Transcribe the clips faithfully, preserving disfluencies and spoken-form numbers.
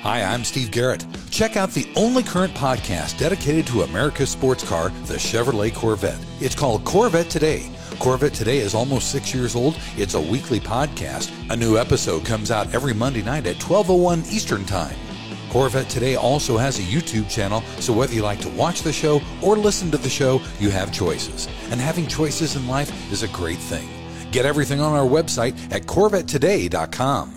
Hi, I'm Steve Garrett. Check out the only current podcast dedicated to America's sports car, the Chevrolet Corvette. It's called Corvette Today. Corvette Today is almost six years old. It's a weekly podcast. A new episode comes out every Monday night at twelve oh one Eastern Time. Corvette Today also has a YouTube channel, so whether you like to watch the show or listen to the show, you have choices. And having choices in life is a great thing. Get everything on our website at corvette today dot com.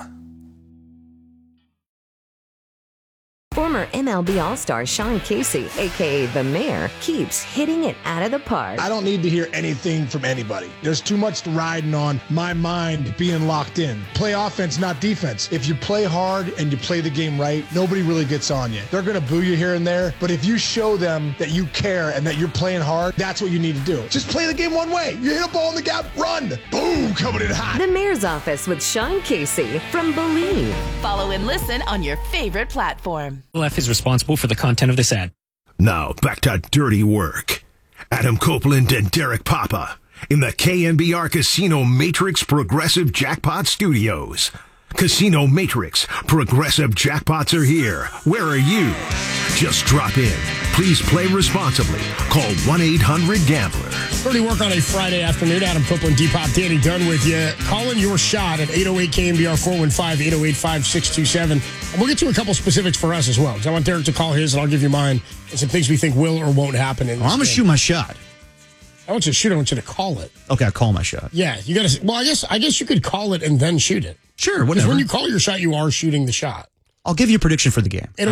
Former M L B All-Star Sean Casey, a k a. The Mayor, keeps hitting it out of the park. I don't need to hear anything from anybody. There's too much riding on my mind being locked in. Play offense, not defense. If you play hard and you play the game right, nobody really gets on you. They're going to boo you here and there, but if you show them that you care and that you're playing hard, that's what you need to do. Just play the game one way. You hit a ball in the gap, run. Boom, coming in hot. The Mayor's Office with Sean Casey from Believe. Follow and listen on your favorite platform. L F is responsible for the content of this ad. Now, back to dirty work. Adam Copeland and Derek Papa in the K N B R Casino Matrix Progressive Jackpot Studios. Casino Matrix Progressive Jackpots are here. Where are you? Just drop in. Please play responsibly. Call one eight hundred gambler. Dirty work on a Friday afternoon. Adam Copeland, D-Pop, Danny Dunn with you. Calling your shot at eight oh eight K N B R four one five, eight oh eight, five six two seven. And we'll get to a couple specifics for us as well. I want Derek to call his, and I'll give you mine, and some things we think will or won't happen in this well, I'm going to shoot my shot. I want you to shoot. I want you to call it. Okay, I'll call my shot. Yeah, you got to. Well, I guess I guess you could call it and then shoot it. Sure, Because whatever. when you call your shot, you are shooting the shot. I'll give you a prediction for the game. It,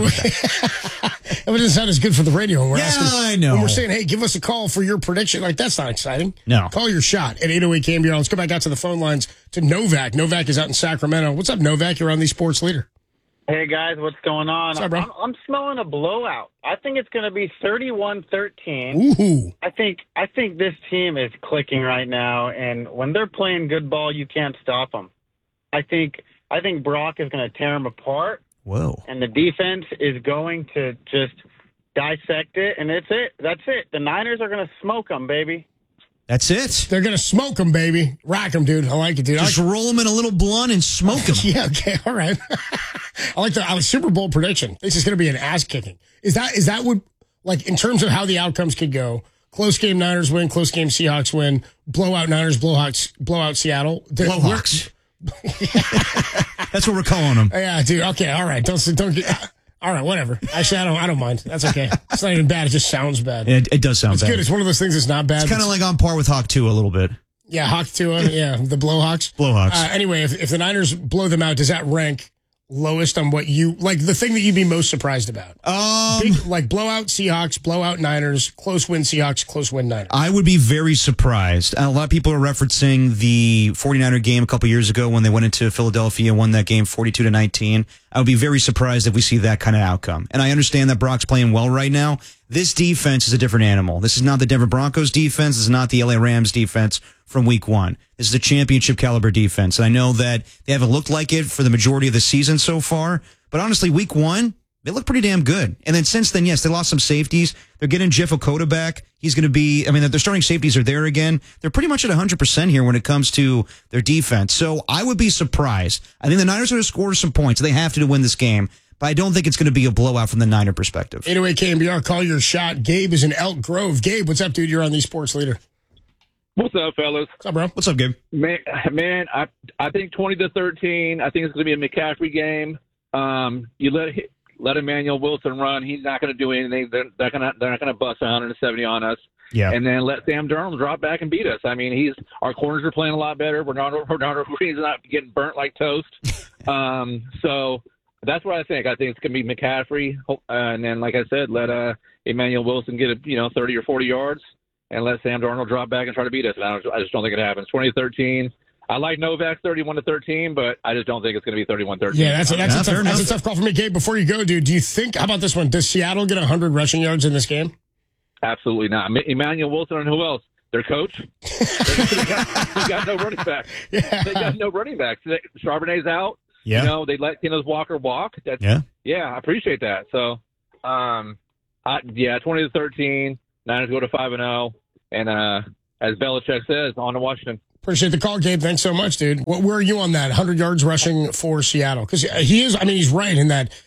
it doesn't sound as good for the radio when we're Yeah, asking. I know. When we're saying, hey, give us a call for your prediction. Like, that's not exciting. No. Call your shot at eight oh eight K N B R. Let's go back out to the phone lines to Novak. Novak is out in Sacramento. What's up, Novak? You're on the Sports Leader. Hey, guys, what's going on? What's up, bro? I'm, I'm smelling a blowout. I think it's going to be thirty-one thirteen. Ooh. I think I think this team is clicking right now, and when they're playing good ball, you can't stop them. I think I think Brock is going to tear them apart. Whoa. And the defense is going to just dissect it, and it's it. That's it. The Niners are going to smoke them, baby. That's it. They're going to smoke them, baby. Rack them, dude. I like it, dude. Just I like roll them in a little blunt and smoke them. Yeah, okay, all right. I like the I like Super Bowl prediction. This is going to be an ass kicking. Is that is that what, like, in terms of how the outcomes could go? Close game Niners win, close game Seahawks win, blowout Niners, blowout blowout Seattle. Blowhawks. That's what we're calling them. Yeah, dude. Okay, all right. Don't don't get. All right, whatever. Actually, I don't. I don't mind. That's okay. It's not even bad. It just sounds bad. It, it does sound It's bad. good. It's one of those things that's not bad. It's kind of like on par with Hawk two a little bit. Yeah, Hawk Tua. Yeah, the Blowhawks. Blowhawks. Uh, anyway, if, if the Niners blow them out, does that rank lowest on what you like? The thing that you'd be most surprised about? Um, Big, like blowout Seahawks, blowout Niners, close win Seahawks, close win Niners. I would be very surprised. A lot of people are referencing the 49er game a couple years ago when they went into Philadelphia and won that game forty-two to nineteen. I would be very surprised if we see that kind of outcome. And I understand that Brock's playing well right now. This defense is a different animal. This is not the Denver Broncos defense. This is not the L A Rams defense from week one. This is a championship caliber defense. And I know that they haven't looked like it for the majority of the season so far. But honestly, week one, they look pretty damn good. And then since then, yes, they lost some safeties. They're getting Jeff Okota back. He's going to be, I mean, their starting safeties are there again. They're pretty much at one hundred percent here when it comes to their defense. So I would be surprised. I think the Niners are going to score some points. They have to to win this game. But I don't think it's going to be a blowout from the Niner perspective. eight oh eight K N B R, call your shot. Gabe is in Elk Grove. Gabe, what's up, dude? You're on the Sports Leader. What's up, fellas? What's up, bro? What's up, Gabe? Man, man, I I think twenty to thirteen. I think it's going to be a McCaffrey game. Um, you let let Emmanuel Wilson run. He's not going to do anything. They're, they're going to they're not going to bust one hundred seventy on us. Yeah. And then let Sam Darnold drop back and beat us. I mean, he's our corners are playing a lot better. Bernardo Bernardo Green's not getting burnt like toast. um, so. That's what I think. I think it's going to be McCaffrey, uh, and then, like I said, let uh, Emmanuel Wilson get a, you know thirty or forty yards, and let Sam Darnold drop back and try to beat us. And I, don't, I just don't think it happens. twenty to thirteen. I like Novak thirty-one to thirteen, but I just don't think it's going to be thirty-one thirteen. Yeah, that's a, that's, Yeah, a tough, fair that's a enough. tough call for me, Gabe. Before you go, dude, do you think? How about this one? Does Seattle get one hundred rushing yards in this game? Absolutely not. Emmanuel Wilson and who else? Their coach. they, got, they got no running back. Yeah. They got no running backs. Charbonnet's out. Yeah. You know, they let Kenneth Walker walk. That's, Yeah. Yeah, I appreciate that. So, um, I, yeah, twenty to thirteen. Niners go to five and zero, and uh, as Belichick says, on to Washington. Appreciate the call, Gabe. Thanks so much, dude. What, where are you on that? one hundred yards rushing for Seattle? Because he is, I mean, he's right in that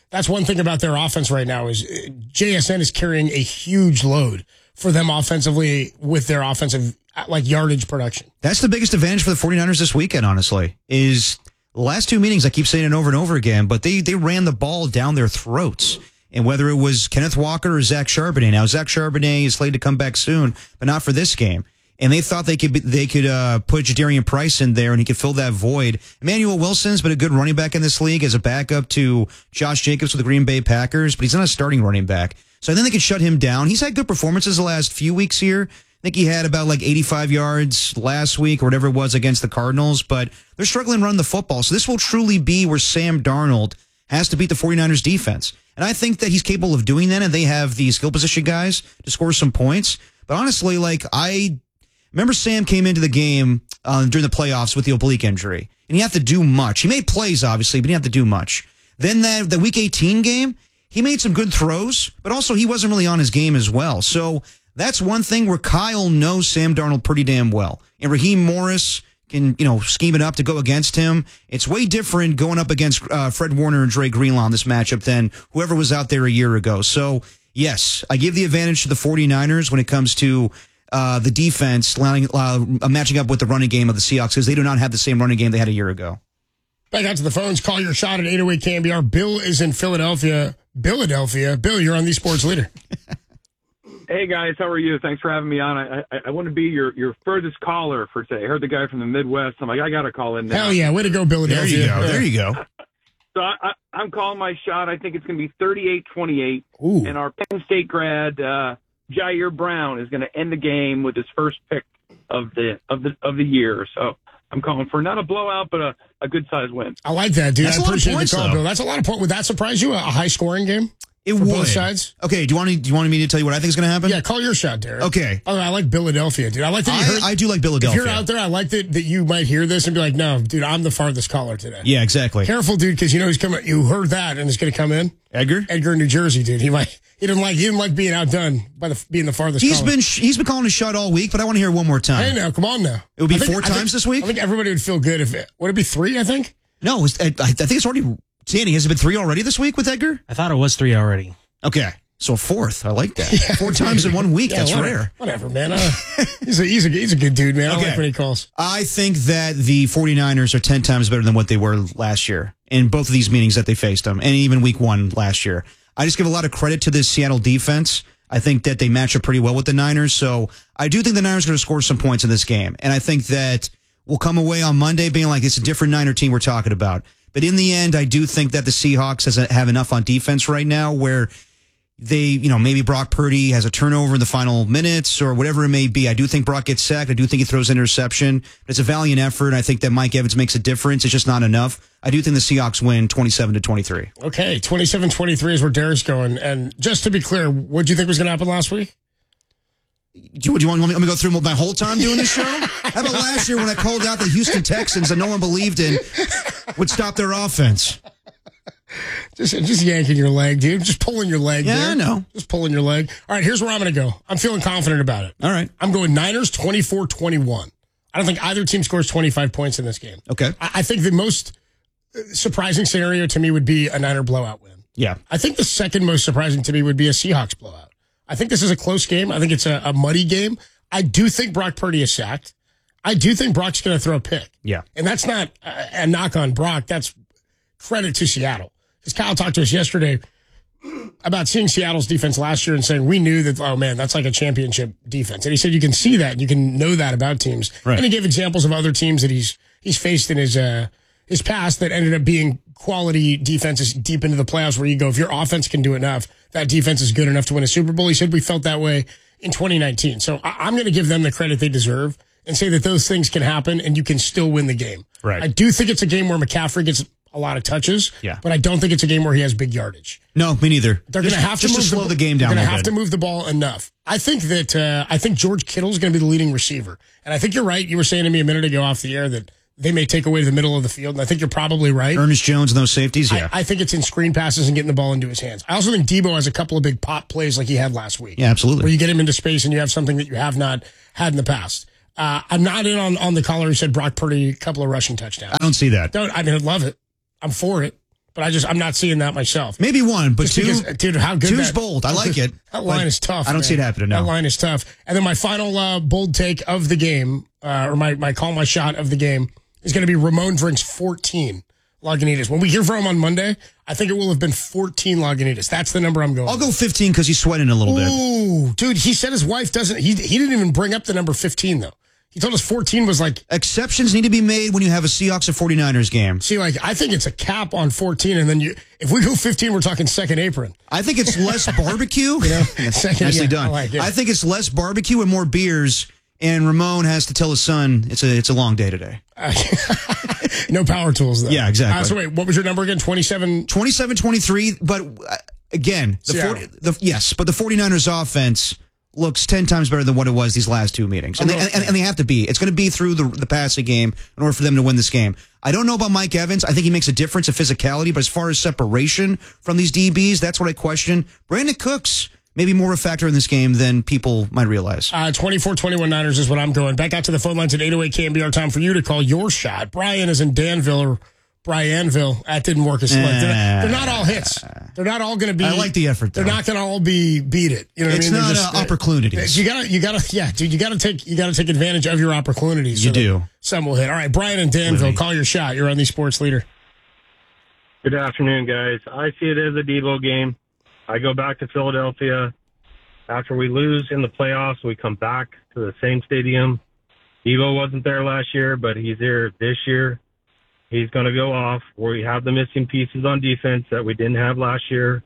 That's one thing about their offense right now is J S N is carrying a huge load for them offensively with their offensive like yardage production. That's the biggest advantage for the 49ers this weekend, honestly, is the last two meetings, I keep saying it over and over again, but they, they ran the ball down their throats. And whether it was Kenneth Walker or Zach Charbonnet. Now, Zach Charbonnet is slated to come back soon, but not for this game. And they thought they could be, they could uh, put Jadarian Price in there and he could fill that void. Emmanuel Wilson's been a good running back in this league as a backup to Josh Jacobs with the Green Bay Packers, but he's not a starting running back. So I think they could shut him down. He's had good performances the last few weeks here. I think he had about like eighty-five yards last week or whatever it was against the Cardinals, but they're struggling to run the football. So this will truly be where Sam Darnold has to beat the 49ers defense. And I think that he's capable of doing that, and they have the skill position guys to score some points. But honestly, like I remember Sam came into the game uh, during the playoffs with the oblique injury, and he had to do much. He made plays, obviously, but he didn't have to do much. Then that the Week eighteen game, he made some good throws, but also he wasn't really on his game as well. So that's one thing where Kyle knows Sam Darnold pretty damn well. And Raheem Morris can, you know, scheme it up to go against him. It's way different going up against uh, Fred Warner and Dre Greenlaw in this matchup than whoever was out there a year ago. So, yes, I give the advantage to the 49ers when it comes to uh, the defense allowing, uh, matching up with the running game of the Seahawks because they do not have the same running game they had a year ago. Back out to the phones. Call your shot at eight oh eight K N B R. Bill is in Philadelphia. Philadelphia. Bill, you're on the Sports Leader. Hey, guys. How are you? Thanks for having me on. I I, I want to be your, your furthest caller for today. I heard the guy from the Midwest. I'm like, I got to call in now. Hell yeah. Way to go, Philadelphia. There you go. There you go. So I, I, I'm calling my shot. I think it's going to be thirty-eight twenty-eight. And our Penn State grad, uh, Jair Brown, is going to end the game with his first pick of the of the of the year. So I'm calling for not a blowout, but a, a good-sized win. I like that, dude. That's I appreciate points, the call, though. Bill. That's a lot of points. Would that surprise you? A high-scoring game? It for would. both sides? Okay, do you want to, do you want me to tell you what I think is going to happen? Yeah, call your shot, Derek. Okay. Oh, I like Philadelphia, dude. I like that you I, heard, I do like Philadelphia. If you're out there, I like that, that you might hear this and be like, no, dude, I'm the farthest caller today. Yeah, exactly. Careful, dude, because you know he's coming. You heard that and it's going to come in. Edgar? Edgar in New Jersey, dude. He might. He didn't like. He didn't like being outdone by the being the farthest. He's caller. been he's been calling his shot all week, but I want to hear it one more time. Hey, now, come on now. It would be I think- four I think- times this week? I think everybody would feel good if it would it be three. I think. No, it's, I, I think it's already. Danny, has it been three already this week with Edgar? I thought it was three already. Okay, so a fourth. I like that. Yeah, Four times in one week. Yeah, That's whatever, rare. Whatever, man. Uh, he's a he's a he's a good dude, man. I Okay. like when he calls. I think that the 49ers are ten times better than what they were last year in both of these meetings that they faced them, and even week one last year. I just give a lot of credit to this Seattle defense. I think that they match up pretty well with the Niners, so I do think the Niners are going to score some points in this game, and I think that we'll come away on Monday being like, it's a different Niner team we're talking about. But in the end, I do think that the Seahawks has a, have enough on defense right now where they, you know, maybe Brock Purdy has a turnover in the final minutes or whatever it may be. I do think Brock gets sacked. I do think he throws an interception. But it's a valiant effort. I think that Mike Evans makes a difference. It's just not enough. I do think the Seahawks win twenty-seven to twenty-three. Okay, twenty-seven twenty-three is where Derek's going. And just to be clear, what do you think was going to happen last week? Do you, do you want me to go through my whole time doing this show? How about last year when I called out the Houston Texans that no one believed in would stop their offense? Just, just yanking your leg, dude. Just pulling your leg. Yeah, there. I know. Just pulling your leg. All right, here's where I'm going to go. I'm feeling confident about it. All right. I'm going Niners twenty-four twenty-one. I don't think either team scores twenty-five points in this game. Okay. I, I think the most surprising scenario to me would be a Niner blowout win. Yeah. I think the second most surprising to me would be a Seahawks blowout. I think this is a close game. I think it's a, a muddy game. I do think Brock Purdy is sacked. I do think Brock's going to throw a pick. Yeah. And that's not a, a knock on Brock. That's credit to Seattle. Because Kyle talked to us yesterday about seeing Seattle's defense last year and saying, we knew that, oh, man, that's like a championship defense. And he said you can see that. You can know that about teams. Right. And he gave examples of other teams that he's he's faced in his uh, his past that ended up being quality defenses deep into the playoffs where you go, if your offense can do enough, that defense is good enough to win a Super Bowl. He said we felt that way in twenty nineteen. So I- I'm going to give them the credit they deserve and say that those things can happen and you can still win the game. Right. I do think it's a game where McCaffrey gets a lot of touches, Yeah. but I don't think it's a game where he has big yardage. No, me neither. They're going Just- to have to just move to slow the, game down. They're a going to little have bit. to move the ball enough. I think that uh, I think George Kittle is going to be the leading receiver, and I think you're right. You were saying to me a minute ago off the air that they may take away the middle of the field, and I think you're probably right. Ernest Jones and those safeties, yeah. I, I think it's in screen passes and getting the ball into his hands. I also think Debo has a couple of big pop plays like he had last week. Yeah, absolutely. Where you get him into space and you have something that you have not had in the past. Uh, I'm not in on, on the caller who said Brock Purdy, a couple of rushing touchdowns. I don't see that. Don't, I mean, I'd love it. I'm for it. But I just, I'm not seeing that myself. Maybe one, but Just two, because, dude, how good two's that, bold. I like it. That line but is tough. I don't man. see it happening, no. That line is tough. And then my final uh, bold take of the game, uh, or my, my call, my shot of the game, is going to be Ramon drinks fourteen Lagunitas. When we hear from him on Monday, I think it will have been fourteen Lagunitas. That's the number I'm going. I'll go fifteen because he's sweating a little bit. Ooh, dude, he said his wife doesn't, he, he didn't even bring up the number fifteen, though. He told us fourteen was like... Exceptions need to be made when you have a Seahawks and forty-niners game. See, like, I think it's a cap on fourteen, and then you, if we go fifteen, we're talking second apron. I think it's less barbecue. You know, second, Nicely yeah, done. I, like it. I think it's less barbecue and more beers, and Ramon has to tell his son it's a it's a long day today. Uh, no power tools, though. Yeah, exactly. Uh, so wait, what was your number again? twenty-seven? twenty-seven twenty-three, but uh, again, the forty, the, yes, but the forty-niners offense looks ten times better than what it was these last two meetings. And, they, and, and they have to be. It's going to be through the, the passing game in order for them to win this game. I don't know about Mike Evans. I think he makes a difference in physicality, but as far as separation from these D Bs, that's what I question. Brandon Cooks may be more a factor in this game than people might realize. Uh, twenty-four twenty-one Niners is what I'm going. Back out to the phone lines at eight oh eight K M B R. Time for you to call your shot. Brian is in Danville or Bryanville. That didn't work as well. Uh, they're, they're not all hits. They're not all going to be. I like the effort, though. They're not going to all be beat it. You know what it's I mean? not Just, uh, opportunities. You gotta, you gotta, yeah, dude. You gotta take, you gotta take advantage of your opportunities. You so do. Some will hit. All right, Brian in Danville, Really? call your shot. You're on the Sports Leader. Good afternoon, guys. I see it as a Debo game. I go back to Philadelphia. After we lose in the playoffs, we come back to the same stadium. Debo wasn't there last year, but he's there this year. He's going to go off. We have the missing pieces on defense that we didn't have last year.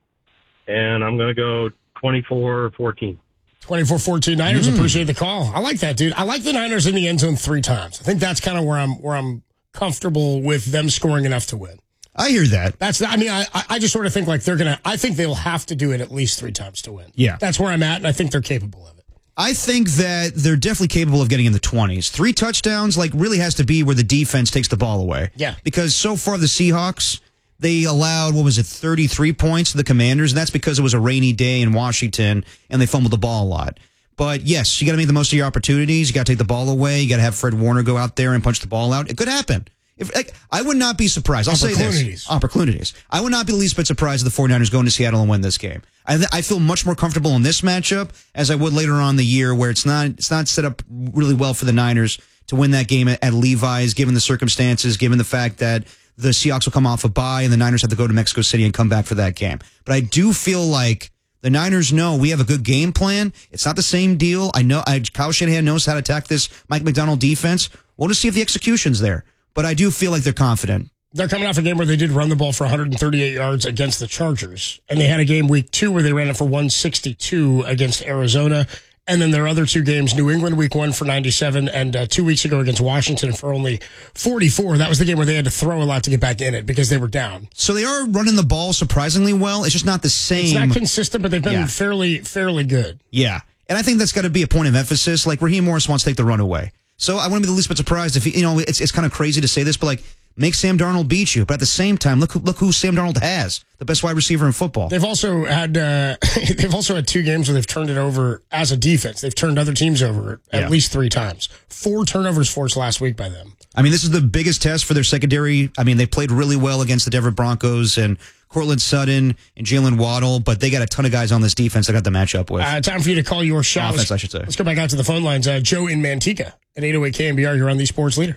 And I'm going to go twenty-four fourteen. twenty-four fourteen Niners. Mm. Appreciate the call. I like that, dude. I like the Niners in the end zone three times. I think that's kind of where I'm where I'm comfortable with them scoring enough to win. I hear that. That's. I mean, I I just sort of think like they're gonna. I think they'll have to do it at least three times to win. Yeah, that's where I'm at, and I think they're capable of it. I think that they're definitely capable of getting in the twenties. Three touchdowns, like, really has to be where the defense takes the ball away. Yeah. Because so far the Seahawks, they allowed, what was it, thirty-three points to the Commanders, and that's because it was a rainy day in Washington, and they fumbled the ball a lot. But, yes, you got to make the most of your opportunities. You got to take the ball away. You got to have Fred Warner go out there and punch the ball out. It could happen. If, like, I would not be surprised. I'll say this. Opportunities. I would not be the least bit surprised if the 49ers go into Seattle and win this game. I, th- I feel much more comfortable in this matchup as I would later on in the year, where it's not it's not set up really well for the Niners to win that game at, at Levi's, given the circumstances, given the fact that the Seahawks will come off a bye and the Niners have to go to Mexico City and come back for that game. But I do feel like the Niners know we have a good game plan. It's not the same deal. I know I, Kyle Shanahan knows how to attack this Mike McDonald defense. We'll just see if the execution's there. But I do feel like they're confident. They're coming off a game where they did run the ball for one hundred thirty-eight yards against the Chargers. And they had a game week two where they ran it for one sixty-two against Arizona. And then their other two games, New England week one for ninety-seven and uh, two weeks ago against Washington for only forty-four. That was the game where they had to throw a lot to get back in it because they were down. So they are running the ball surprisingly well. It's just not the same. It's not consistent, but they've been yeah. fairly, fairly good. Yeah. And I think that's got to be a point of emphasis. Like, Raheem Morris wants to take the run away. So I wouldn't be the least bit surprised if, he, you know, it's it's kind of crazy to say this, but like, make Sam Darnold beat you. But at the same time, look, look who Sam Darnold has, the best wide receiver in football. They've also had uh, they've also had two games where they've turned it over as a defense. They've turned other teams over at Yeah. least three times. Four turnovers forced last week by them. I mean, this is the biggest test for their secondary. I mean, they played really well against the Denver Broncos and Cortland Sutton and Jalen Waddle, but they got a ton of guys on this defense they got to match up with. Uh, time for you to call your shot. Offense, let's, I should say. Let's go back out to the phone lines. Uh, Joe in Manteca at eight oh eight K M B R. You're on the Sports Leader.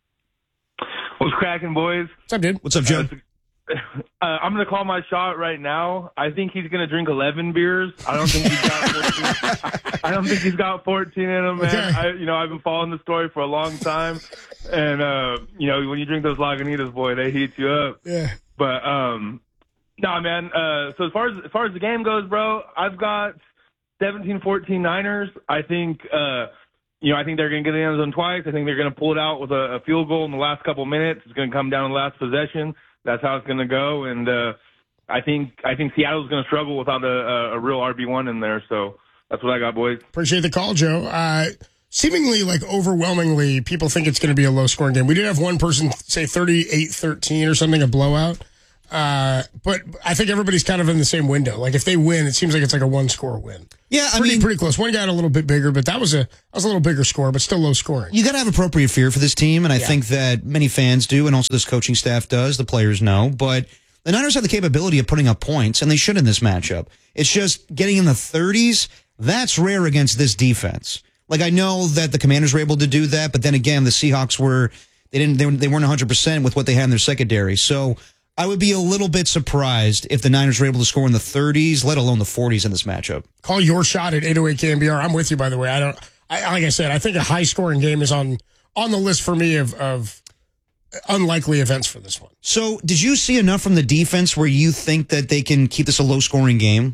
What's cracking, boys? What's up, dude? What's up, Joe? Uh, uh, I'm going to call my shot right now. I think he's going to drink eleven beers. I don't think he's got fourteen. I don't think he's got fourteen in him, man. Okay. I, you know, I've been following the story for a long time, and uh, you know, when you drink those Lagunitas, boy, they heat you up. Yeah. But um, no, man. Uh, so as far as as far as the game goes, bro, I've got seventeen fourteen Niners. I think. Uh, You know, I think they're going to get in the end zone twice. I think they're going to pull it out with a, a field goal in the last couple of minutes. It's going to come down to the last possession. That's how it's going to go. And uh, I think I think Seattle's going to struggle without a, a real R B one in there. So that's what I got, boys. Appreciate the call, Joe. Uh, seemingly, like, overwhelmingly, people think it's going to be a low-scoring game. We did have one person say thirty-eight thirteen or something, a blowout. Uh, but I think everybody's kind of in the same window. Like, if they win, it seems like it's like a one-score win. Yeah, I pretty, mean, pretty close. One got a little bit bigger, but that was a that was a little bigger score, but still low scoring. You got to have appropriate fear for this team, and I Yeah. think that many fans do, and also this coaching staff does. The players know, but The Niners have the capability of putting up points, and they should in this matchup. It's just getting in the thirties. That's rare against this defense. Like, I know that the Commanders were able to do that, but then again, the Seahawks were, they didn't, they, were, they weren't one hundred percent with what they had in their secondary. So I would be a little bit surprised if the Niners were able to score in the thirties, let alone the forties in this matchup. Call your shot at eight oh eight K N B R. I'm with you, by the way. I don't, I, like I said, I think a high scoring game is on, on the list for me of, of unlikely events for this one. So did you see enough from the defense where you think that they can keep this a low scoring game?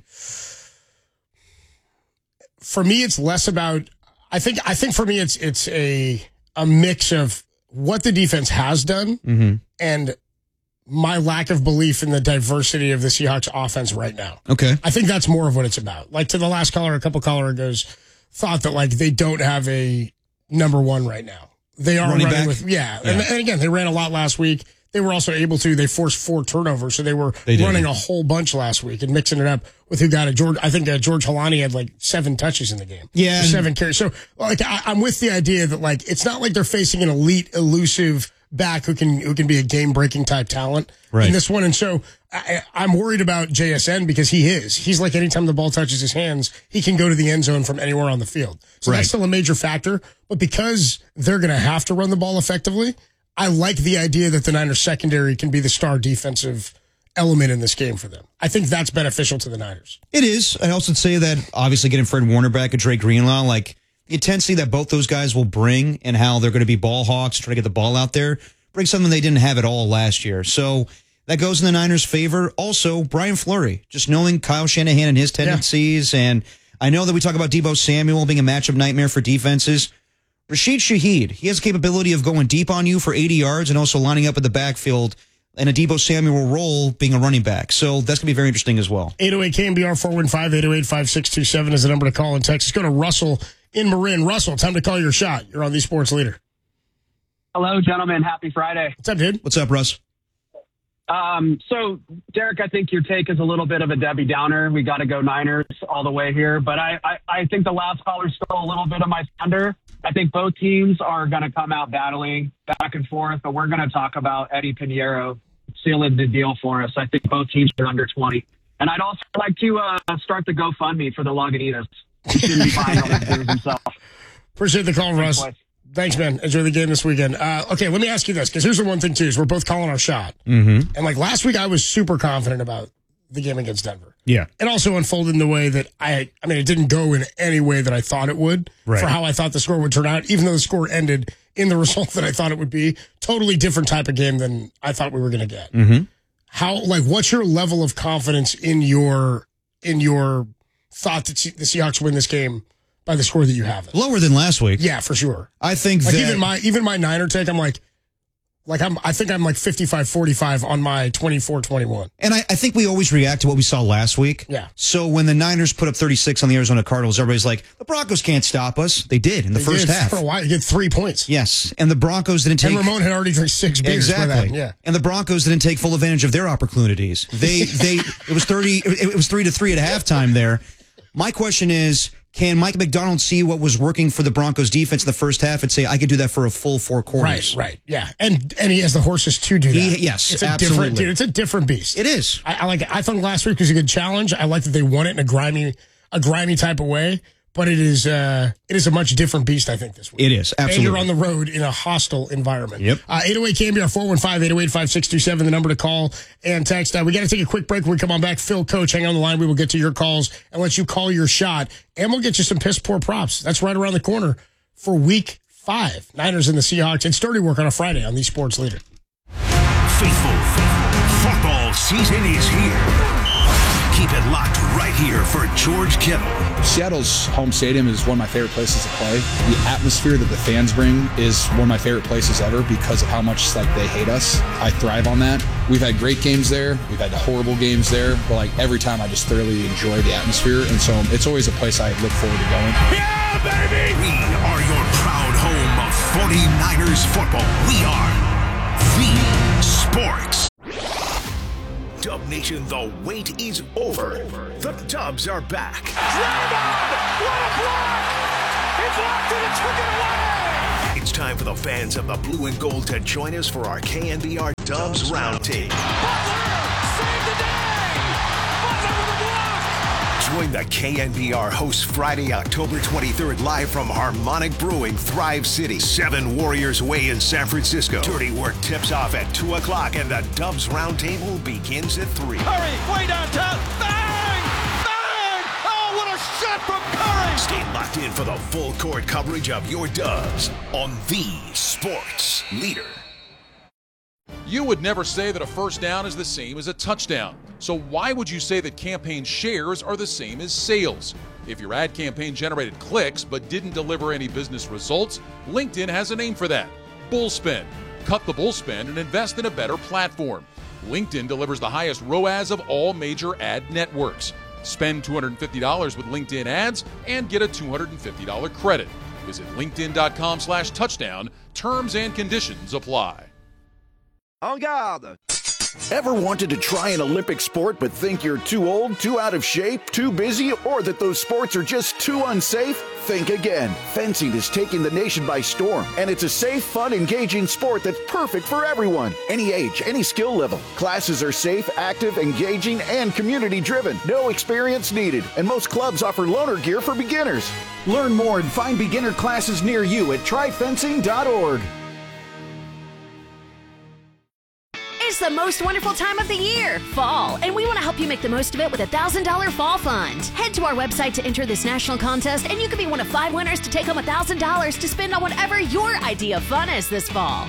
For me, it's less about, I think, I think for me, it's, it's a, a mix of what the defense has done mm-hmm. and my lack of belief in the diversity of the Seahawks offense right now. Okay. I think that's more of what it's about. Like to the last caller, a couple caller goes, thought that like they don't have a number one right now. They are Running running back? with, yeah. Yeah. And, and again, they ran a lot last week. They were also able to, they forced four turnovers. So they were They did. running a whole bunch last week and mixing it up with who got it. George, I think uh, George Halani had like seven touches in the game. Yeah. Or seven carries. So like, I, I'm with the idea that like, it's not like they're facing an elite, elusive back who can, who can be a game breaking type talent Right. in this one. And so I, I'm worried about J S N because he is. He's like anytime the ball touches his hands, he can go to the end zone from anywhere on the field. So Right. that's still a major factor. But because they're going to have to run the ball effectively, I like the idea that the Niners secondary can be the star defensive element in this game for them. I think that's beneficial to the Niners. It is. I also say that obviously getting Fred Warner back and Drake Greenlaw, like the intensity that both those guys will bring and how they're going to be ball hawks, trying to get the ball out there, brings something they didn't have at all last year. So that goes in the Niners' favor. Also, Brian Fleury, just knowing Kyle Shanahan and his tendencies. Yeah. And I know that we talk about Deebo Samuel being a matchup nightmare for defenses. Rashid Shaheed, he has the capability of going deep on you for eighty yards and also lining up at the backfield in a Deebo Samuel role being a running back. So that's going to be very interesting as well. eight oh eight K M B R four one five, eight oh eight, five six two seven is the number to call in Texas. Go to Russell in Marin. Russell, time to call your shot. You're on the Sports Leader. Hello, gentlemen. Happy Friday. What's up, dude? What's up, Russ? Um, so, Derek, I think your take is a little bit of a Debbie Downer. We got to go Niners all the way here. But I, I, I think the last caller stole a little bit of my thunder. I think both teams are going to come out battling back and forth, but we're going to talk about Eddie Pinheiro sealing the deal for us. I think both teams are under twenty. And I'd also like to uh, start the GoFundMe for the Lagunitas. He shouldn't be buying all the beers himself. Appreciate the call, Russ. Thanks, Thanks, man. Enjoy the game this weekend. Uh, okay, let me ask you this, because here's the one thing, too, is we're both calling our shot. Mm-hmm. And, like, last week I was super confident about the game against Denver. Yeah. It also unfolded in the way that I, I mean, it didn't go in any way that I thought it would Right. for how I thought the score would turn out, even though the score ended in the result that I thought it would be. Totally different type of game than I thought we were going to get. Mm-hmm. How, like, what's your level of confidence in your, in your thought that the Seahawks win this game by the score that you have it? Lower than last week. Yeah, for sure. I think like that even my even my Niner take, I'm like, like I'm I think I'm like fifty-five forty-five on my twenty-four twenty-one. And I, I think we always react to what we saw last week. Yeah. So when the Niners put up thirty-six on the Arizona Cardinals, everybody's like, the Broncos can't stop us. They did in the They first did half. for a while. You get three points. Yes. And the Broncos didn't take... And Ramon had already drank six beers for Exactly. that. Yeah. And the Broncos didn't take full advantage of their opportunities. They, they, it was thirty, it was three to three at halftime there. My question is, can Mike McDonald see what was working for the Broncos defense in the first half and say, I could do that for a full four quarters? Right, right. Yeah. And and he has the horses to do that. He- yes, it's a absolutely. different dude. It's a different beast. It is. I, I like it. I thought last week was a good challenge. I like that they won it in a grimy a grimy type of way. But it is uh, it is a much different beast, I think, this week. It is, absolutely. And you're on the road in a hostile environment. Yep. Uh, eight oh eight K M B R four one five, eight oh eight, five six two seven, the number to call and text. Uh, we got to take a quick break. When we come on back, Phil, Coach, hang on the line. We will get to your calls and let you call your shot. And we'll get you some piss poor props. That's right around the corner for week five. Niners and the Seahawks. It's dirty work on a Friday on the Sports Leader. Faithful, football season is here. Keep it locked right here for George Kittle. Seattle's home stadium is one of my favorite places to play. The atmosphere that the fans bring is one of my favorite places ever because of how much like they hate us. I thrive on that. We've had great games there. We've had horrible games there. But like every time I just thoroughly enjoy the atmosphere. And so it's always a place I look forward to going. Yeah, baby! We are your proud home of forty-niners football. We are the Sports. Dub Nation, the wait is over. The Dubs are back. What a block! He blocked it and took it away! It's time for the fans of the blue and gold to join us for our K N B R Dubs Roundtable. Join the K N B R hosts Friday, October twenty-third, live from Harmonic Brewing, Thrive City, Seven Warriors Way in San Francisco. Dirty Work tips off at two o'clock, and the Dubs Roundtable begins at three. Curry, way downtown. Bang! Bang! Oh, what a shot from Curry! Stay locked in for the full court coverage of your Dubs on the Sports Leader. You would never say that a first down is the same as a touchdown. So why would you say that campaign shares are the same as sales? If your ad campaign generated clicks but didn't deliver any business results, LinkedIn has a name for that: Bullspend. Cut the bullspend and invest in a better platform. LinkedIn delivers the highest R O A S of all major ad networks. Spend two hundred fifty dollars with LinkedIn ads and get a two hundred fifty dollars credit. Visit linkedin.com slash touchdown. Terms and conditions apply. En garde! Ever wanted to try an Olympic sport but think you're too old, too out of shape, too busy, or that those sports are just too unsafe? Think again. Fencing is taking the nation by storm, and it's a safe, fun, engaging sport that's perfect for everyone. Any age, any skill level. Classes are safe, active, engaging, and community-driven. No experience needed, and most clubs offer loaner gear for beginners. Learn more and find beginner classes near you at try fencing dot org. It's the most wonderful time of the year, fall, and we want to help you make the most of it with a one thousand dollars Fall Fund. Head to our website to enter this national contest, and you could be one of five winners to take home one thousand dollars to spend on whatever your idea of fun is this fall.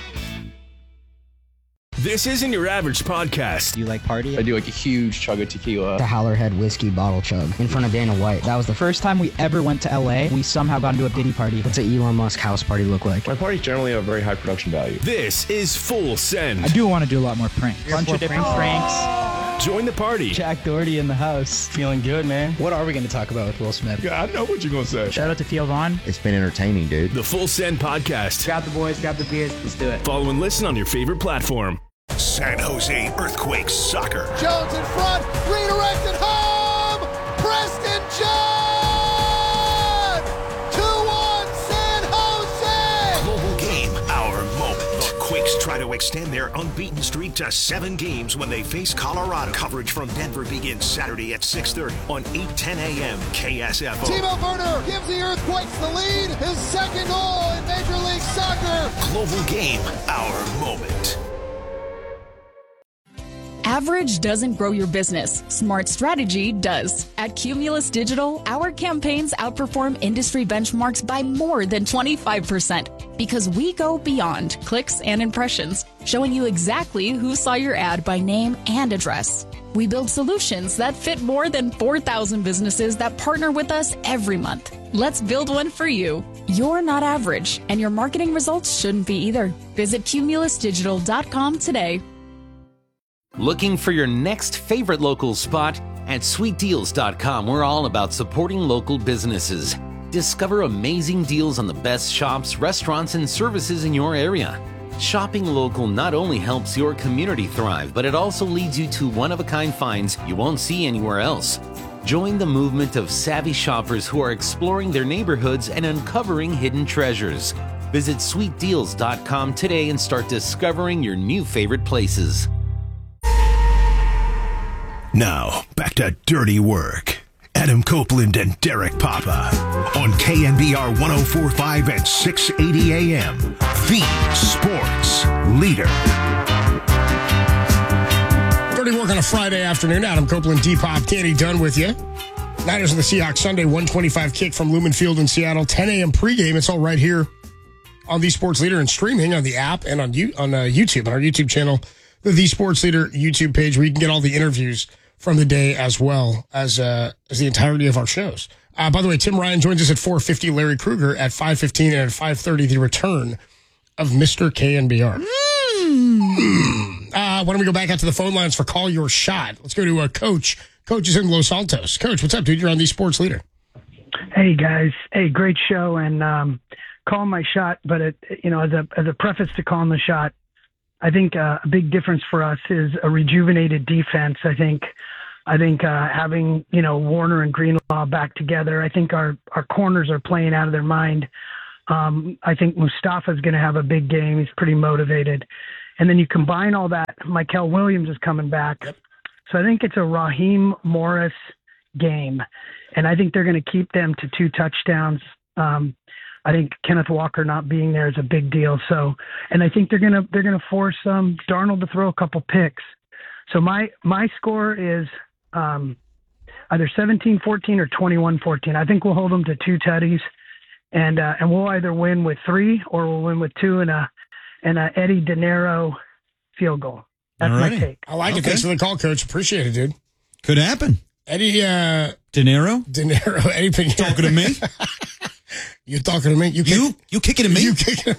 This isn't your average podcast. You like party? I do like a huge chug of tequila. The Howlerhead whiskey bottle chug in front of Dana White. That was the first time we ever went to L A. We somehow got into a Diddy party. What's an Elon Musk house party look like? My parties generally have very high production value. This is Full Send. I do want to do a lot more pranks. A bunch of different pranks. Join the party. Jack Doherty in the house. Feeling good, man. What are we going to talk about with Will Smith? Yeah, I know what you're going to say. Shout out to Theo Vaughn. It's been entertaining, dude. The Full Send podcast. Grab the boys, grab the beers. Let's do it. Follow and listen on your favorite platform. San Jose Earthquakes Soccer. Jones in front, redirected home! Preston John! two one San Jose! Global game, our moment. The Quakes try to extend their unbeaten streak to seven games when they face Colorado. Coverage from Denver begins Saturday at six thirty on eight ten a.m. K S F O. Timo Werner gives the Earthquakes the lead. His second goal in Major League Soccer. Global game, our moment. Average doesn't grow your business. Smart strategy does. At Cumulus Digital, our campaigns outperform industry benchmarks by more than twenty-five percent because we go beyond clicks and impressions, showing you exactly who saw your ad by name and address. We build solutions that fit more than four thousand businesses that partner with us every month. Let's build one for you. You're not average, and your marketing results shouldn't be either. Visit cumulus digital dot com today. Looking for your next favorite local spot? At sweet deals dot com, we're all about supporting local businesses. Discover amazing deals on the best shops, restaurants, and services in your area. Shopping local not only helps your community thrive, but it also leads you to one-of-a-kind finds you won't see anywhere else. Join the movement of savvy shoppers who are exploring their neighborhoods and uncovering hidden treasures. Visit sweet deals dot com today and start discovering your new favorite places. Now, back to Dirty Work. Adam Copeland and Derek Papa on K N B R one oh four point five at six eighty a m. The Sports Leader. Dirty Work on a Friday afternoon. Adam Copeland, D-Pop, Danny Dunn with you. Niners and the Seahawks Sunday, one twenty-five kick from Lumen Field in Seattle. ten a.m. pregame. It's all right here on The Sports Leader and streaming on the app and on, you, on uh, YouTube, on our YouTube channel, the The Sports Leader YouTube page, where you can get all the interviews from the day as well as uh, as the entirety of our shows. Uh, by the way, Tim Ryan joins us at four fifty, Larry Kruger at five fifteen, and at five thirty, the return of Mister K N B R. Mm. Uh, why don't we go back out to the phone lines for Call Your Shot? Let's go to uh, Coach. Coach is in Los Altos. Coach, what's up, dude? You're on The Sports Leader. Hey, guys. Hey, great show, and um, calling my shot, but it, you know, as a as a preface to calling the shot, I think uh, a big difference for us is a rejuvenated defense. I think, I think uh, having, you know, Warner and Greenlaw back together, I think our, our corners are playing out of their mind. Um, I think Mustafa's going to have a big game. He's pretty motivated. And then you combine all that, Mikel Williams is coming back. Yep. So I think it's a Raheem Morris, game. And I think they're going to keep them to two touchdowns. Um, I think Kenneth Walker not being there is a big deal. So, and I think they're going to, they're going to force um, Darnold to throw a couple picks. So my, my score is um, either seventeen fourteen or twenty-one fourteen. I think we'll hold them to two tutties, and, uh, and we'll either win with three or we'll win with two and a, and a Eddie De Niro field goal. That's my take. I like Okay. it. Thanks for the call, Coach. Appreciate it, dude. Could happen. Eddie uh, De Niro? De Niro. Eddie Pinheiro. Talking to me? You're talking to me? You, you, kick, you kicking at me? You kicking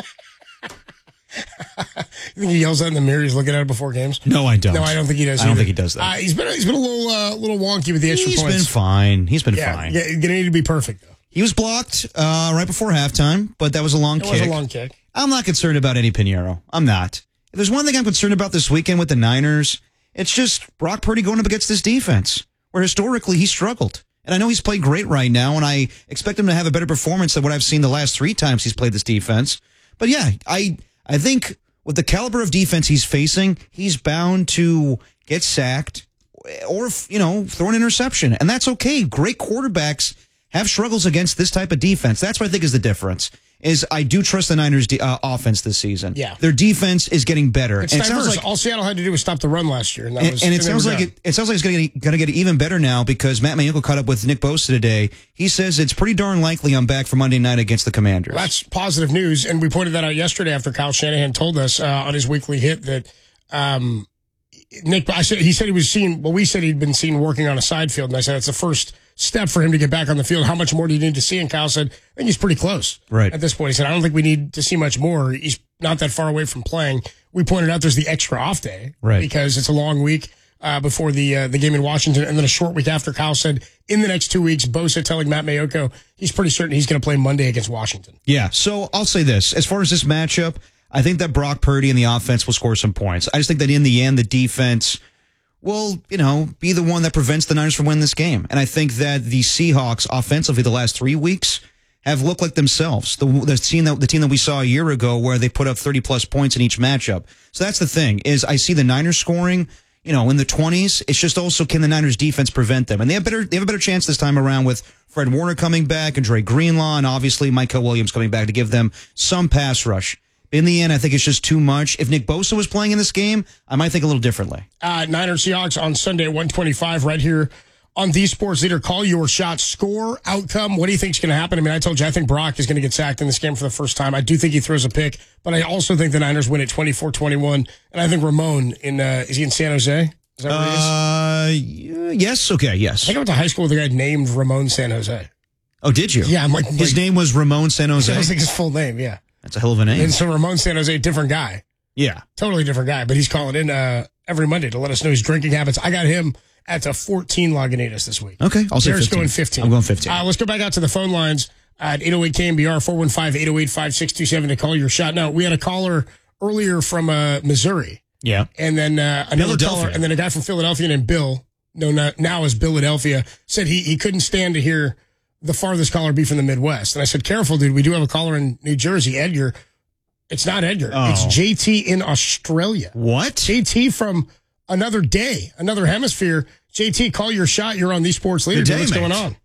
You think he yells that in the mirror? He's looking at it before games. No, I don't. No, I don't think he does. I don't either. think he does that. Uh, he's been he's been a little uh, little wonky with the extra He's points. been fine. He's been yeah, fine. Yeah, gonna need to be perfect though. He was blocked uh, right before halftime, but that was a long It kick. was a long kick. I'm not concerned about Eddie Pinheiro. I'm not. If there's one thing I'm concerned about this weekend with the Niners, it's just Brock Purdy going up against this defense, where historically he struggled. And I know he's played great right now, and I expect him to have a better performance than what I've seen the last three times he's played this defense. But yeah, I I think with the caliber of defense he's facing, he's bound to get sacked or, you know, throw an interception. And that's okay. Great quarterbacks have struggles against this type of defense. That's what I think is the difference. Is I do trust the Niners' de- uh, offense this season. Yeah. Their defense is getting better. It's And it sounds diverse. like All Seattle had to do was stop the run last year, and that and, was. and it they sounds were like done. it, it sounds like it's going to get even better now because Matt Mayunko caught up with Nick Bosa today. He says it's pretty darn likely I'm back for Monday night against the Commanders. Well, that's positive news, and we pointed that out yesterday after Kyle Shanahan told us uh, on his weekly hit that um, Nick. I said he said he was seen. Well, we said he'd been seen working on a side field, and I said it's the first step for him to get back on the field. How much more do you need to see? And Kyle said, I think he's pretty close. Right. At this point, he said, I don't think we need to see much more. He's not that far away from playing. We pointed out there's the extra off day. Right. Because it's a long week uh, before the uh, the game in Washington, and then a short week after. Kyle said, in the next two weeks, Bosa telling Matt Mayoko he's pretty certain he's going to play Monday against Washington. Yeah, so I'll say this. As far as this matchup, I think that Brock Purdy and the offense will score some points. I just think that in the end, the defense will, you know, be the one that prevents the Niners from winning this game. And I think that the Seahawks offensively the last three weeks have looked like themselves. The, the team that the team that we saw a year ago where they put up thirty plus points in each matchup. So that's the thing is I see the Niners scoring, you know, in the twenties. It's just also can the Niners defense prevent them? And they have better they have a better chance this time around with Fred Warner coming back and Dre Greenlaw and obviously Michael Williams coming back to give them some pass rush. In the end, I think it's just too much. If Nick Bosa was playing in this game, I might think a little differently. Uh, Niners Seahawks on Sunday at one twenty-five right here on the Sports Leader. Call your shot, score, outcome. What do you think is going to happen? I mean, I told you I think Brock is going to get sacked in this game for the first time. I do think he throws a pick, but I also think the Niners win at twenty-four twenty-one. And I think Ramon in uh, is he in San Jose? Is that where he is? Uh, yes. Okay. Yes. I think I went to high school with a guy named Ramon San Jose. Oh, did you? Yeah. I'm like his like, name was Ramon San Jose. That was like his full name. Yeah. That's a hell of a name. And so Ramon San Jose, different guy. Yeah. Totally different guy, but he's calling in uh, every Monday to let us know his drinking habits. I got him at the fourteen Lagunitas this week. Okay, I'll say Derek's fifteen. going fifteen. I'm going fifteen. Uh, let's go back out to the phone lines at eight oh eight K M B R, four one five, eight oh eight, five six two seven to call your shot. Now, we had a caller earlier from uh, Missouri. Yeah. And then uh, another Philadelphia. caller, and then a guy from Philadelphia named Bill, no, not, now is Philadelphia, said he, he couldn't stand to hear the farthest caller be from the Midwest. And I said, careful, dude. We do have a caller in New Jersey, Edgar. It's not Edgar. Oh. It's J T in Australia. What? J T from another day, another hemisphere. J T, call your shot. You're on the Sports Leader. Good day, What's mate. going on?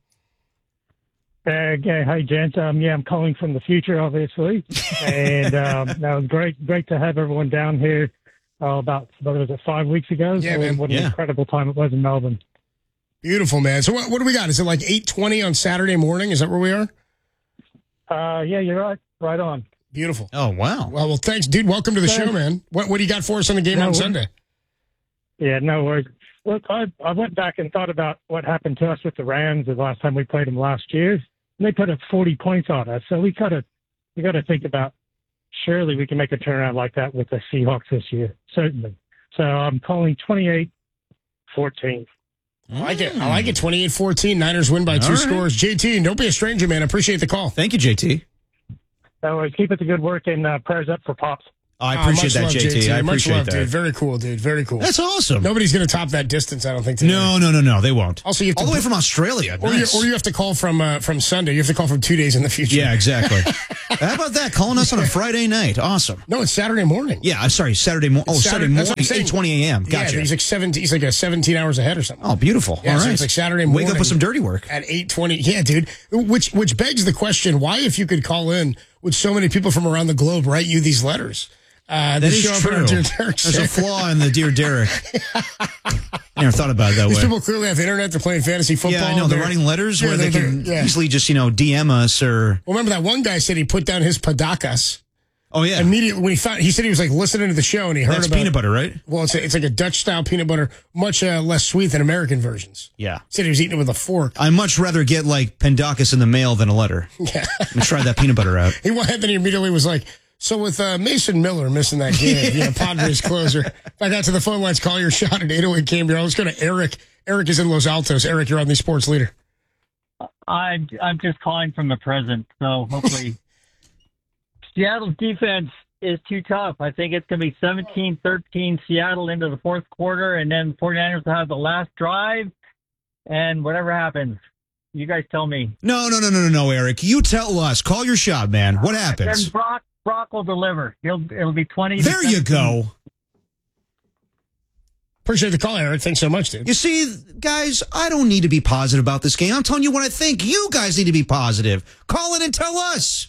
Uh, okay, hey gents. Um, yeah, I'm calling from the future, obviously, and um, that was great. Great to have everyone down here. Uh, about what was it, five weeks ago? Yeah, So man. What an Yeah. incredible time it was in Melbourne. Beautiful, man. So what, what do we got? Is it like eight twenty on Saturday morning? Is that where we are? Uh, yeah, you're right. Right on. Beautiful. Oh, wow. Well, well, thanks, dude. Welcome to the Thanks. show, man. What what do you got for us on the game No, on we- Sunday? Yeah, no worries. Look, I I went back and thought about what happened to us with the Rams the last time we played them last year, and they put up forty points on us. So we gotta we gotta think about surely we can make a turnaround like that with the Seahawks this year. Certainly. So I'm calling twenty-eight fourteen. I like it. I like it. twenty-eight fourteen. Niners win by two All right. scores. J T, and don't be a stranger, man. I appreciate the call. Thank you, J T. So uh, keep it the good work and uh, prayers up for Pops. I appreciate uh, that, love, J T. J T. I much appreciate love, that. dude. Very cool, dude. Very cool. That's awesome. Nobody's going to top that distance, I don't think. Today. No, no, no, no. They won't. Also, you have to all the way book- from Australia. Or, Nice. you, or you have to call from uh, from Sunday. You have to call from two days in the future. Yeah, exactly. How about that? Calling us on a Friday night. Awesome. No, it's Saturday morning. Yeah, I'm sorry. Saturday morning. Oh, It's Saturday Saturday- that's morning. what I'm saying. eight twenty a.m. Gotcha. Yeah, he's like seventeen. He's like a seventeen hours ahead or something. Oh, beautiful. Yeah, all so right. it's like Saturday morning. Wake up with some dirty work. At eight twenty. Yeah, dude. Which which begs the question, why, if you could call in, would so many people from around the globe write you these letters? Uh, That they is show up true. in our Dear Derek There's a show. flaw in the Dear Derek. I never thought about it that These way. people clearly have internet. They're playing fantasy football. Yeah, I know. They're They're- writing letters Yeah, where they they're- can they're- yeah. easily just, you know, D M us or. Well, remember that one guy said he put down his padakas. Oh, yeah. Immediately when he found, he said he was like listening to the show and he heard That's about peanut butter, right? Well, it's a, it's like a Dutch style peanut butter, much uh, less sweet than American versions. Yeah. He said he was eating it with a fork. I'd much rather get like Pendakis in the mail than a letter. Yeah. And try that peanut butter out. He went, then he immediately was like, so with uh, Mason Miller missing that game, you know, Padres closer. If I got to the phone lines, call your shot at eight oh eight K M B R. Let's go to Eric. Eric is in Los Altos. Eric, you're on the Sports Leader. I'm I'm just calling from the present, so hopefully Seattle's defense is too tough. I think it's going to be seventeen thirteen Seattle into the fourth quarter, and then 49ers will have the last drive, and whatever happens, you guys tell me. No, no, no, no, no, no, Eric. You tell us. Call your shot, man. What happens? Then Brock Brock will deliver. He'll it'll be twenty. There you go. Appreciate the call, Eric. Thanks so much, dude. You see, guys, I don't need to be positive about this game. I'm telling you what I think. You guys need to be positive. Call in and tell us.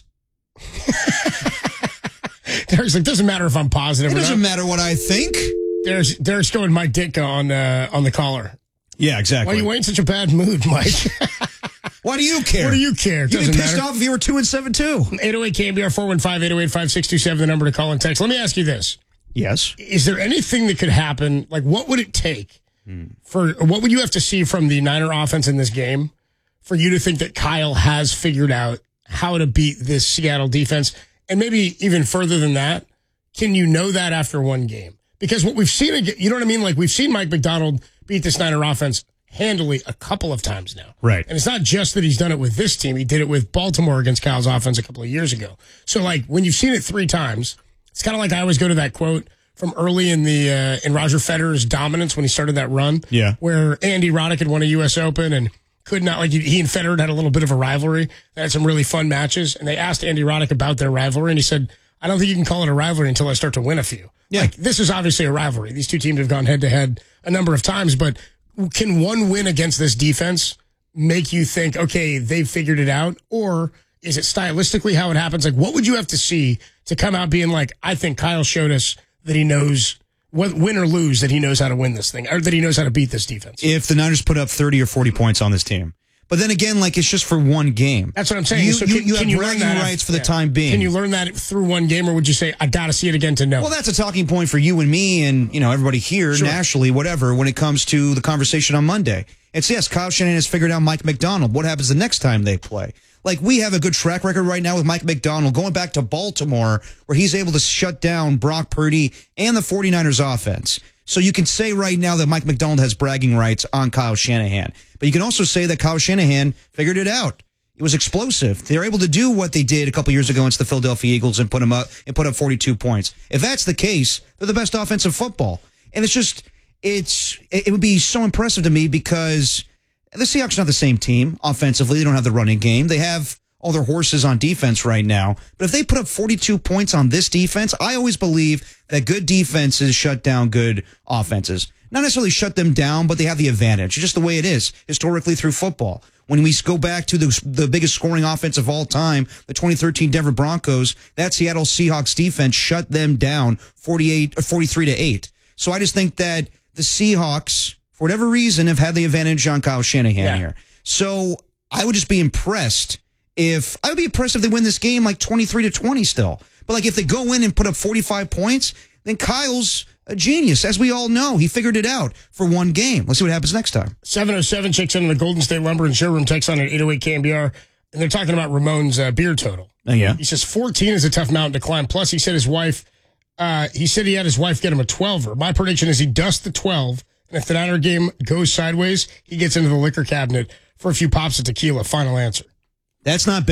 Derek's like, doesn't matter if I'm positive It or doesn't not. matter what I think. Derek's, Derek's going Mike Ditka on uh, on the caller. Yeah, exactly. Why are you in such a bad mood, Mike? Why do you care? What do you care? It You'd be doesn't pissed matter. off if you were two and seven too. eight oh eight K M B R four one five, eight oh eight, five six two seven, the number to call and text. Let me ask you this. Yes. Is there anything that could happen? Like, what would it take for, what would you have to see from the Niner offense in this game for you to think that Kyle has figured out how to beat this Seattle defense? And maybe even further than that, can you know that after one game? Because what we've seen, you know what I mean? Like, we've seen Mike McDonald beat this Niner offense handily a couple of times now. Right. And it's not just that he's done it with this team. He did it with Baltimore against Kyle's offense a couple of years ago. So, like, when you've seen it three times, it's kind of like I always go to that quote from early in the uh, in Roger Federer's dominance when he started that run. Yeah. Where Andy Roddick had won a U S Open and could not, like, he and Federer had a little bit of a rivalry. They had some really fun matches. And they asked Andy Roddick about their rivalry. And he said, I don't think you can call it a rivalry until I start to win a few. Yeah. Like, this is obviously a rivalry. These two teams have gone head to head a number of times, but can one win against this defense make you think, okay, they've figured it out? Or is it stylistically how it happens? Like, what would you have to see to come out being like, I think Kyle showed us that he knows, win or lose, that he knows how to win this thing, or that he knows how to beat this defense? If the Niners put up thirty or forty points on this team. But then again, like, it's just for one game. That's what I'm saying. You, So you, can- you can have you learn bragging that rights af- for the yeah. time being. Can you learn that through one game, or would you say, I got to see it again to know? Well, that's a talking point for you and me and, you know, everybody here, Sure. nationally, whatever, when it comes to the conversation on Monday. It's, yes, Kyle Shanahan has figured out Mike McDonald. What happens the next time they play? Like, we have a good track record right now with Mike McDonald going back to Baltimore, where he's able to shut down Brock Purdy and the 49ers offense. So you can say right now that Mike McDonald has bragging rights on Kyle Shanahan. But you can also say that Kyle Shanahan figured it out. It was explosive. They're able to do what they did a couple years ago against the Philadelphia Eagles and put them up and put up forty-two points. If that's the case, they're the best offensive football. And it's just, it's, it would be so impressive to me because the Seahawks are not the same team offensively. They don't have the running game. They have all their horses on defense right now. But if they put up forty-two points on this defense, I always believe that good defenses shut down good offenses. Not necessarily shut them down, but they have the advantage. It's just the way it is historically through football. When we go back to the, the biggest scoring offense of all time, the twenty thirteen Denver Broncos, that Seattle Seahawks defense shut them down forty-eight or forty-three to eight. So I just think that the Seahawks, for whatever reason, have had the advantage on Kyle Shanahan Yeah. here. So I would just be impressed if I would be impressed if they win this game like twenty-three to twenty still. But like if they go in and put up forty-five points, then Kyle's a genius. As we all know, he figured it out for one game. Let's see what happens next time. seven oh seven checks in on the Golden State Lumber and Showroom text on at eight oh eight K M B R, and they're talking about Ramon's uh, beer total. Oh, yeah. He says fourteen is a tough mountain to climb. Plus, he said his wife, uh, he said he had his wife get him a twelver. My prediction is he dusts the twelve, and if the Niner game goes sideways, he gets into the liquor cabinet for a few pops of tequila. Final answer. That's not bad.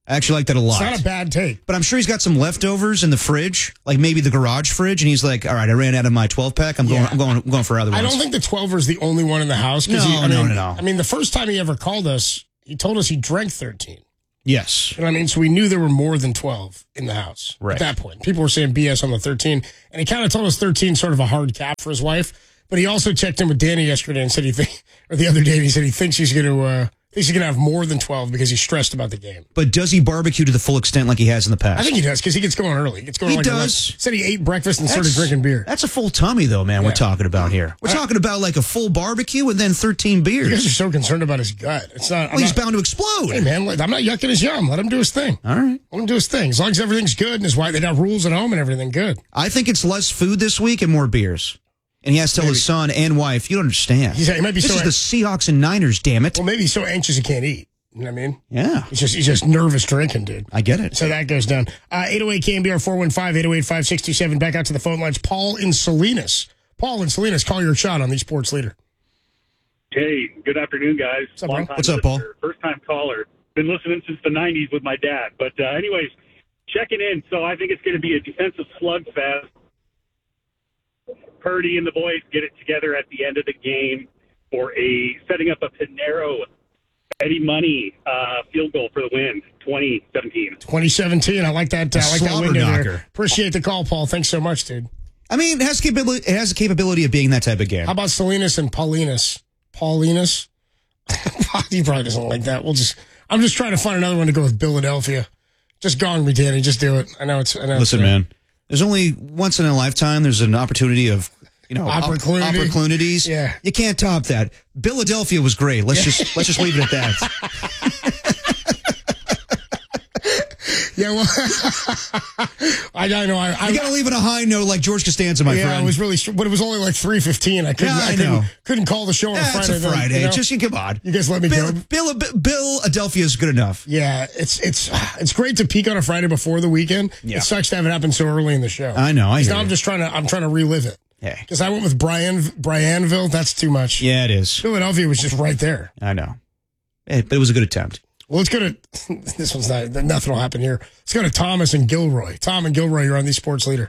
I actually like that a lot. It's not a bad take. But I'm sure he's got some leftovers in the fridge, like maybe the garage fridge, and he's like, all right, I ran out of my twelve pack. I'm going Yeah. I'm going I'm going for other ones. I don't think the twelver is the only one in the house. 'cause No, he, I no, mean, no, no. I mean, the first time he ever called us, he told us he drank thirteen. Yes. You know what I mean? So we knew there were more than twelve in the house Right. at that point. People were saying B S on the thirteen. And he kind of told us thirteen sort of a hard cap for his wife. But he also checked in with Danny yesterday and said he think, or the other day, and he said he thinks he's going to, uh, thinks he's going to have more than twelve because he's stressed about the game. But does he barbecue to the full extent like he has in the past? I think he does because he gets going early. He gets going He like does. eleven. Said he ate breakfast and That's- started drinking beer. That's a full tummy, though, man, we're talking about here. We're talking about like a full barbecue and then thirteen beers. You guys are so concerned about his gut. It's not. Well, he's bound to explode. Hey, man, let- I'm not yucking his yum. Let him do his thing. All right. Let him do his thing. As long as everything's good and his wife, they got rules at home and everything good. I think it's less food this week and more beers. And he has to tell his son and wife, you don't understand. He's, he might be this so is the Seahawks and Niners, damn it. Well, maybe he's so anxious he can't eat. You know what I mean? Yeah. He's just he's just nervous drinking, dude. I get it. So that goes down. Uh, eight oh eight K M B R four one five, eight oh eight, five six two seven. Back out to the phone lines. Paul in Salinas. Paul in Salinas, call your shot on the Sports Leader. Hey, good afternoon, guys. What's up, bro? Long-time What's up, Paul? listener, first-time caller. Been listening since the nineties with my dad. But uh, anyways, checking in. So I think it's going to be a defensive slugfest. Purdy and the boys get it together at the end of the game for a setting up a Pinero Eddie Money uh, field goal for the win, twenty seventeen. twenty seventeen. I like that. Uh, I like that Slobber window knocker. there. Appreciate the call, Paul. Thanks so much, dude. I mean, it has, capability, it has the capability of being that type of game. How about Salinas and Paulinus? Paulinus? He probably doesn't like that. We'll just. I'm just trying to find another one to go with Philadelphia. Just gong me, Danny. Just do it. I know it's. I know Listen, it's, uh, man, there's only once in a lifetime, there's an opportunity of, you know, op- Opportunity. opportunities. Yeah. You can't top that. Philadelphia was great. Let's just let's just leave it at that. Yeah, well, I, I know. I, I You got to leave it a high note like George Costanza, my yeah, friend. it was really, str- but it was only like three fifteen. I couldn't, Yeah, I I couldn't, know. couldn't call the show on Yeah, Friday. it's a then, Friday. you know? Just you come on. You guys let me Bill, go. Bill, Bill, Adelphia is good enough. Yeah, it's it's it's great to peak on a Friday before the weekend. Yeah. It sucks to have it happen so early in the show. I know. I 'Cause hear now I'm you. just trying to I'm trying to relive it. Hey. Because I went with Brian Brianville. That's too much. Yeah, it is. Philadelphia was just right there. I know. Hey, but it was a good attempt. Well, let's go to this one's not nothing will happen here. Let's go to Thomas and Gilroy. Tom and Gilroy, you're on the Sports Leader.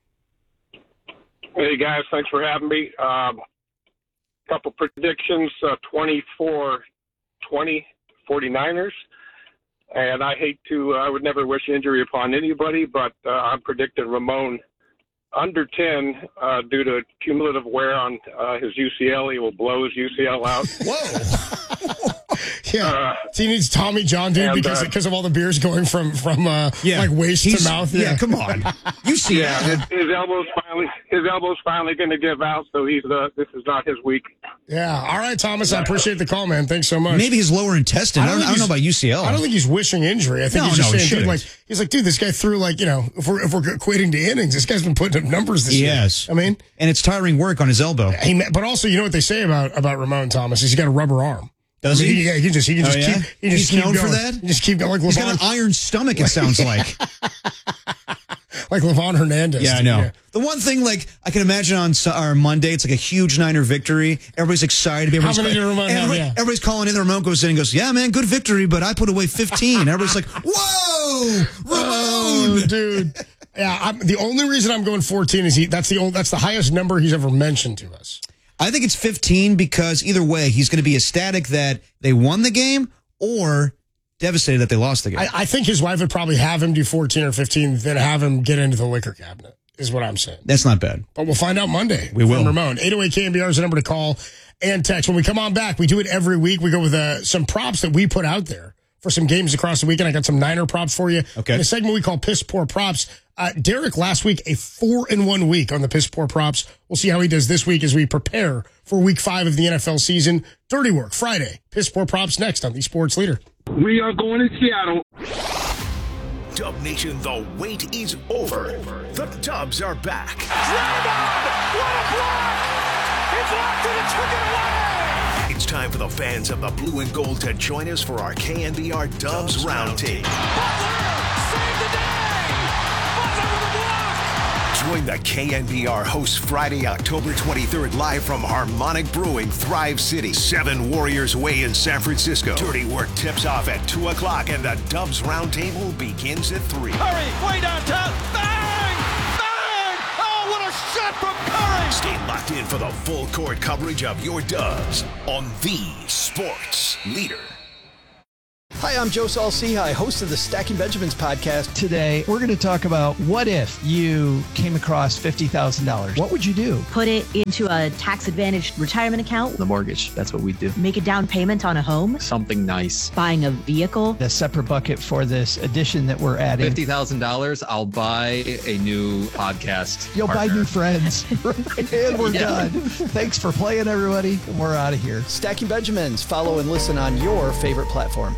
Hey, guys. Thanks for having me. Um, couple predictions, uh, twenty-four twenty 49ers. And I hate to, uh, I would never wish injury upon anybody, but uh, I'm predicting Ramon under ten uh, due to cumulative wear on uh, his U C L. He will blow his U C L out. Whoa. Yeah. Uh, so he needs Tommy John, dude, and, because uh, because of all the beers going from, from uh, Yeah. like waist He's- to mouth. yeah, come on. You see yeah, his, his elbow's finally his elbow's finally going to give out, so he's uh, this is not his week. Yeah. All right, Thomas. I appreciate the call, man. Thanks so much. Maybe his lower intestine. I don't, I think don't know he's- about U C L. I don't think he's wishing injury. I think No, he's just no, he saying, dude, shouldn't. like he's like, dude, this guy threw like you know, if we're if we're equating to innings, this guy's been putting up numbers this year. Yes. I mean, and it's tiring work on his elbow. he, but also, you know what they say about about Ramon Thomas is he's got a rubber arm. Does I mean, he? Yeah, he can just he can Oh, just yeah? keep he just He's keep known for going. that? He just keep going like He's Levon, got an iron stomach, it sounds like. like Levon Hernandez. Yeah, I dude, know. yeah. The one thing, like, I can imagine on Su- our Monday, it's like a huge Niner victory. Everybody's excited. Everybody's, How many did Ramon have? everybody- Yeah. everybody's calling in. The remote goes in and goes, yeah, man, good victory, but I put away fifteen. Everybody's like, whoa, Ramon. Oh, dude. Yeah, I'm, the only reason I'm going fourteen is he. That's the only, that's the highest number he's ever mentioned to us. I think it's fifteen because either way, he's going to be ecstatic that they won the game or devastated that they lost the game. I, I think his wife would probably have him do fourteen or fifteen, then have him get into the liquor cabinet, is what I'm saying. That's not bad. But we'll find out Monday. We will. From Ramon. eight oh eight K M B R is the number to call and text. When we come on back, we do it every week. We go with uh, some props that we put out there for some games across the weekend. I got some Niner props for you. Okay. In a segment we call Piss Poor Props. Uh, Derek last week, a four in one week on the Piss Poor Props. We'll see how he does this week as we prepare for week five of the N F L season. Dirty Work Friday. Piss Poor Props next on the Sports Leader. We are going to Seattle. Dub Nation, the wait is over. The Dubs are back. Draymond! What a block! It's locked and it took it away! It's time for the fans of the blue and gold to join us for our K N B R Dubs Roundtable. Butler! Save the day! Butler with a block! Join the K N B R hosts Friday, October twenty-third, live from Harmonic Brewing, Thrive City, Seven Warriors Way in San Francisco. Dirty Work tips off at two o'clock, and the Dubs Roundtable begins at three. Curry, way downtown. Bang! Bang! Oh, what a shot from Curry! Stay locked in for the full court coverage of your Dubs on the Sports Leader. Hi, I'm Joe Saul-Sehy, host of the Stacking Benjamins podcast. Today, we're going to talk about what if you came across fifty thousand dollars. What would you do? Put it into a tax-advantaged retirement account. The mortgage, that's what we do. Make a down payment on a home. Something nice. Buying a vehicle. A separate bucket for this addition that we're adding. fifty thousand dollars, I'll buy a new podcast. You'll partner. buy new friends. And we're Yeah. done. Thanks for playing, everybody. And we're out of here. Stacking Benjamins. Follow and listen on your favorite platform.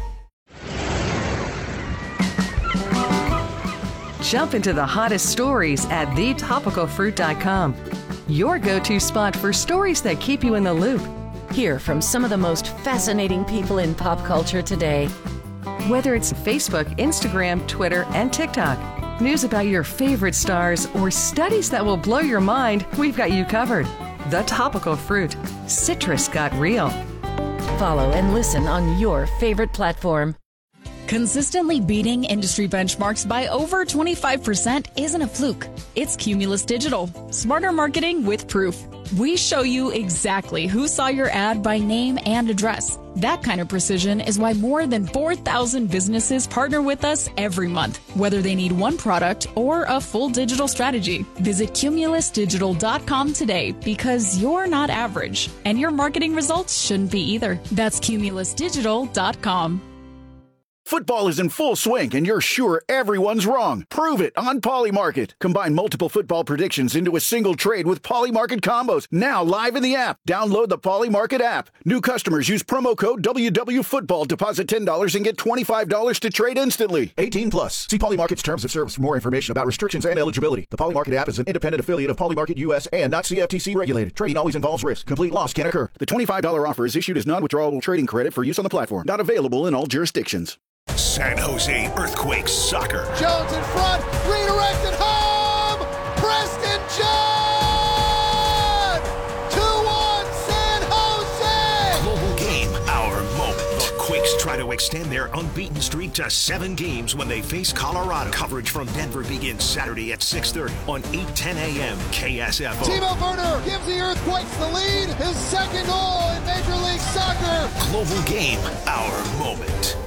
Jump into the hottest stories at the topical fruit dot com. Your go-to spot for stories that keep you in the loop. Hear from some of the most fascinating people in pop culture today. Whether it's Facebook, Instagram, Twitter, and TikTok, news about your favorite stars, or studies that will blow your mind, we've got you covered. The Topical Fruit. Citrus got real. Follow and listen on your favorite platform. Consistently beating industry benchmarks by over twenty-five percent isn't a fluke. It's Cumulus Digital. Smarter marketing with proof. We show you exactly who saw your ad by name and address. That kind of precision is why more than four thousand businesses partner with us every month, whether they need one product or a full digital strategy. Visit cumulus digital dot com today because you're not average, and your marketing results shouldn't be either. That's cumulus digital dot com. Football is in full swing, and you're sure everyone's wrong. Prove it on Polymarket. Combine multiple football predictions into a single trade with Polymarket combos. Now live in the app. Download the Polymarket app. New customers use promo code W W Football. Deposit ten dollars and get twenty-five dollars to trade instantly. eighteen plus. See Polymarket's terms of service for more information about restrictions and eligibility. The Polymarket app is an independent affiliate of Polymarket U S and not C F T C regulated. Trading always involves risk. Complete loss can occur. The twenty-five dollars offer is issued as non-withdrawable trading credit for use on the platform. Not available in all jurisdictions. San Jose Earthquakes Soccer. Jones in front, redirected home! Preston John! two one San Jose! Global game, our moment. The Quakes try to extend their unbeaten streak to seven games when they face Colorado. Coverage from Denver begins Saturday at six thirty on eight ten a.m. K S F O. Timo Werner gives the Earthquakes the lead, his second goal in Major League Soccer. Global game, our moment.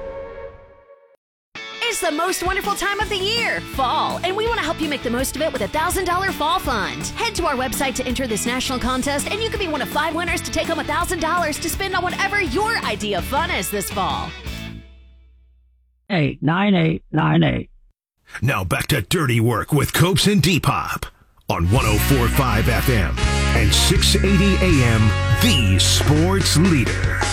It's the most wonderful time of the year, fall, and we want to help you make the most of it with a one thousand dollars fall fund. Head to our website to enter this national contest, and you could be one of five winners to take home one thousand dollars to spend on whatever your idea of fun is this fall. eight nine eight nine eight. Now back to Dirty Work with Copes and Depop on one oh four point five F M and six eighty A M, the Sports Leader.